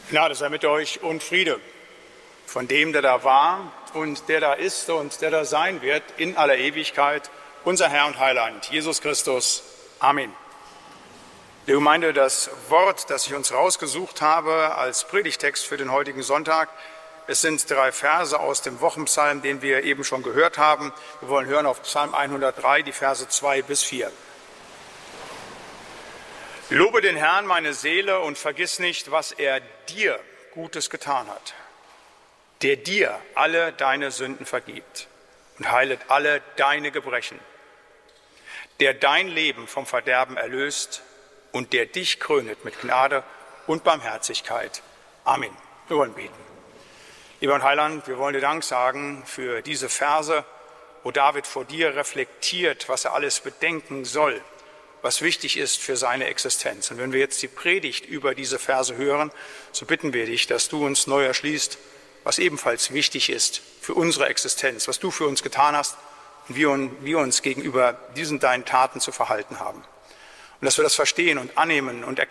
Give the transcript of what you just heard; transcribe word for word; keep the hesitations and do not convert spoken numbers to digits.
Gnade sei mit euch und Friede von dem, der da war und der da ist und der da sein wird in aller Ewigkeit, unser Herr und Heiland, Jesus Christus. Amen. Liebe Gemeinde, das Wort, das ich uns rausgesucht habe als Predigtext für den heutigen Sonntag, es sind drei Verse aus dem Wochenpsalm, den wir eben schon gehört haben. Wir wollen hören auf Psalm hundertdrei, die Verse zwei bis vier. Lobe den Herrn, meine Seele, und vergiss nicht, was er dir Gutes getan hat, der dir alle deine Sünden vergibt und heilet alle deine Gebrechen, der dein Leben vom Verderben erlöst und der dich krönet mit Gnade und Barmherzigkeit. Amen. Wir wollen beten. Lieber und Heiland, wir wollen dir Dank sagen für diese Verse, wo David vor dir reflektiert, was er alles bedenken soll, was wichtig ist für seine Existenz. Und wenn wir jetzt die Predigt über diese Verse hören, so bitten wir dich, dass du uns neu erschließt, was ebenfalls wichtig ist für unsere Existenz, was du für uns getan hast und wie wir uns gegenüber diesen deinen Taten zu verhalten haben. Und dass wir das verstehen und annehmen und erkennen,